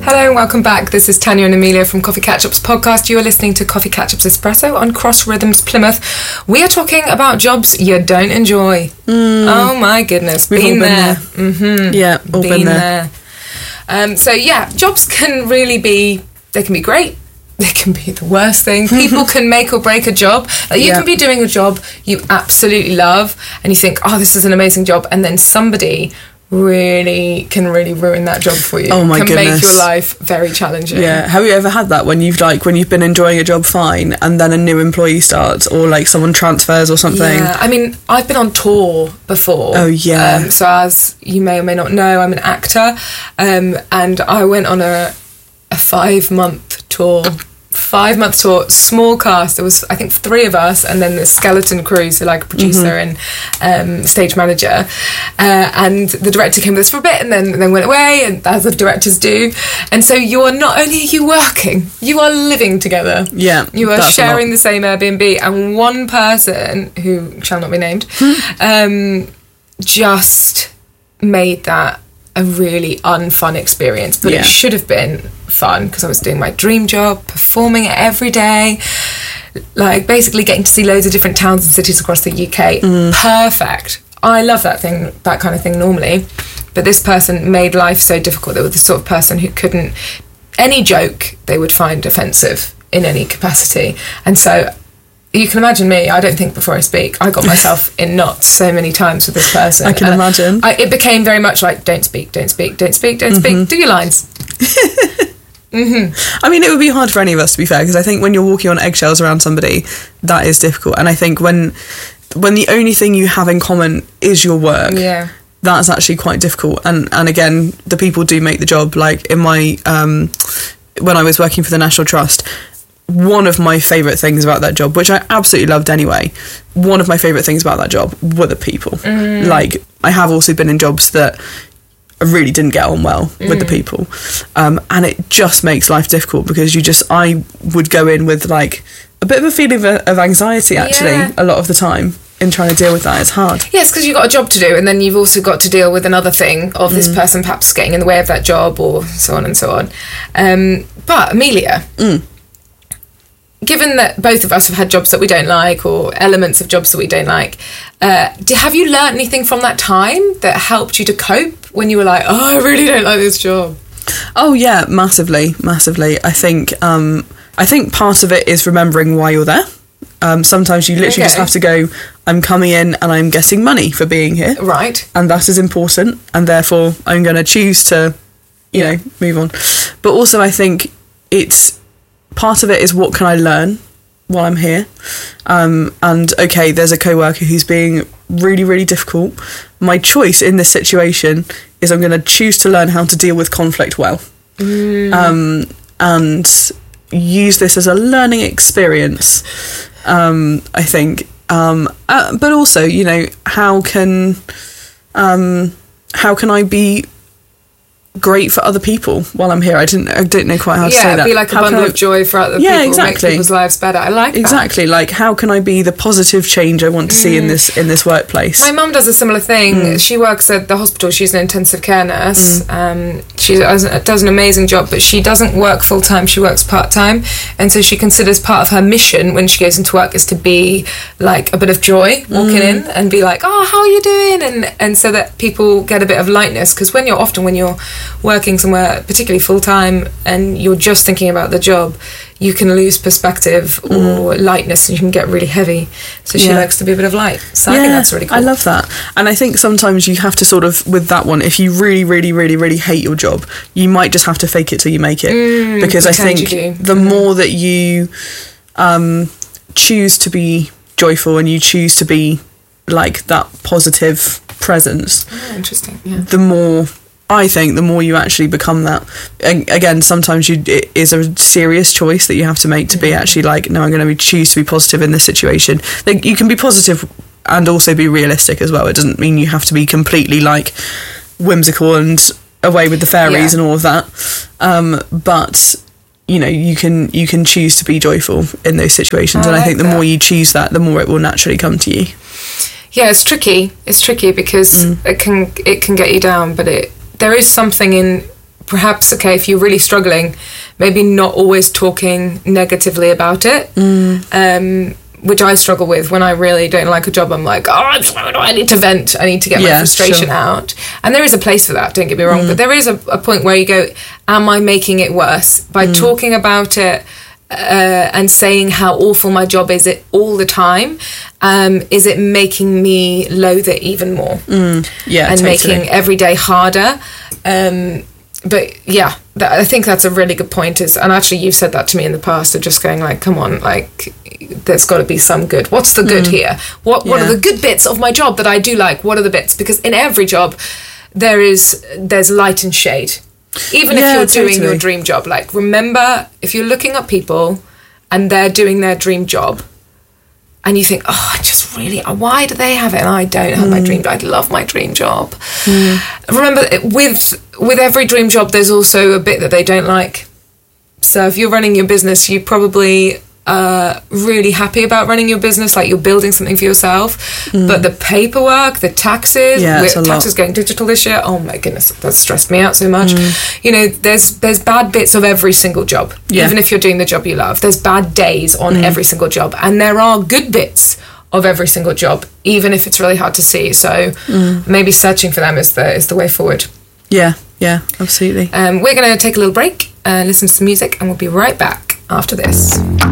Hello and welcome back. This is Tanya and Amelia from Coffee Catch-Ups podcast. You are listening to Coffee Catch-Ups Espresso on Cross Rhythms Plymouth. We are talking about jobs you don't enjoy. Oh my goodness. We've all been there. Mm-hmm. Yeah, all been there. So yeah, jobs can really be, they can be great. They can be the worst thing. People can make or break a job. You can be doing a job you absolutely love and you think, oh, this is an amazing job. And then somebody can really ruin that job for you. Oh my goodness. Can make your life very challenging. Yeah. Have you ever had that when you've been enjoying a job fine and then a new employee starts or like someone transfers or something? Yeah. I mean, I've been on tour before. Oh yeah. So as you may or may not know, I'm an actor, and I went on a 5-month tour. 5-month tour, small cast. There was, I think, 3 of us, and then the skeleton crew, so like a producer and stage manager. And the director came with us for a bit, and then went away, and as the directors do. And so you're not only are you working, you are living together. Yeah, you are sharing the same Airbnb, and one person who shall not be named, just made that a really unfun experience, but it should have been fun because I was doing my dream job, performing it every day, like basically getting to see loads of different towns and cities across the UK. Perfect. I love that kind of thing normally, but this person made life so difficult. They were the sort of person who couldn't, any joke they would find offensive in any capacity, and so you can imagine me, I don't think before I speak. I got myself in knots so many times with this person. I can imagine. It became very much like, don't speak, do your lines. I mean, it would be hard for any of us, to be fair, because I think when you're walking on eggshells around somebody, that is difficult. And I think when the only thing you have in common is your work, that's actually quite difficult. And again, the people do make the job. Like in my, when I was working for the National Trust, one of my favourite things about that job, which I absolutely loved anyway, one of my favourite things about that job were the people. Like, I have also been in jobs that I really didn't get on well with the people. And it just makes life difficult because I would go in with like a bit of a feeling of anxiety actually a lot of the time in trying to deal with that. It's hard. Yes, because you've got a job to do and then you've also got to deal with another thing of this person perhaps getting in the way of that job or so on and so on. But Amelia... given that both of us have had jobs that we don't like or elements of jobs that we don't like, have you learnt anything from that time that helped you to cope when you were like, oh, I really don't like this job? Oh yeah, massively. I think part of it is remembering why you're there. Sometimes you literally just have to go, I'm coming in and I'm getting money for being here. Right. And that is important, and therefore I'm going to choose to, you know, move on. But also I think part of it is what can I learn while I'm here? And okay, there's a co-worker who's being really, really difficult. My choice in this situation is I'm going to choose to learn how to deal with conflict well. And use this as a learning experience, I think. But also, you know, how can I be great for other people while I'm here? I didn't know quite how to say that. Be like a bundle of joy for other people. Exactly. Make people's lives better. I like that. Exactly. Like, how can I be the positive change I want to see in this workplace? My mum does a similar thing. She works at the hospital. She's an intensive care nurse. She does an amazing job, but she doesn't work full time. She works part time, and so she considers part of her mission when she goes into work is to be like a bit of joy walking in and be like, oh, how are you doing? And so that people get a bit of lightness, because when you're working somewhere, particularly full-time, and you're just thinking about the job, you can lose perspective or lightness and you can get really heavy. So she likes to be a bit of light. So I think that's really cool. I love that. And I think sometimes you have to sort of, with that one, if you really, really, really, really hate your job, you might just have to fake it till you make it. Because I think the more that you choose to be joyful and you choose to be like that positive presence, interesting. The more you actually become that. And again, sometimes it is a serious choice that you have to make to be actually like, no, I'm going to choose to be positive in this situation. Like, you can be positive and also be realistic as well. It doesn't mean you have to be completely like whimsical and away with the fairies and all of that. But you know, you can choose to be joyful in those situations, and I think the more you choose that, the more it will naturally come to you. Yeah, it's tricky. It's tricky because it can get you down, but there is something in perhaps, okay, if you're really struggling, maybe not always talking negatively about it, which I struggle with. When I really don't like a job, I'm like, I need to vent. I need to get my frustration out. And there is a place for that, don't get me wrong, but there is a point where you go, am I making it worse? By talking about it and saying how awful my job is all the time, is it making me loathe it even more? And totally. Making every day harder. But yeah, I think that's a really good point. And actually, you've said that to me in the past, of just going like, come on, like, there's got to be some good. What's the good here? What are the good bits of my job that I do like? What are the bits? Because in every job, there's light and shade. Even if you're doing your dream job, like, remember, if you're looking at people and they're doing their dream job, and you think, why do they have it and I don't have my dream job? I'd love my dream job. Remember, with every dream job, there's also a bit that they don't like. So if you're running your business, you probably are really happy about running your business, like you're building something for yourself. But the paperwork, the taxes, taxes going digital this year, oh my goodness, that stressed me out so much. You know, there's bad bits of every single job. Even if you're doing the job you love, there's bad days on every single job. And there are good bits of every single job, even if it's really hard to see. So maybe searching for them is the way forward. Yeah, absolutely. We're going to take a little break, listen to some music, and we'll be right back after this.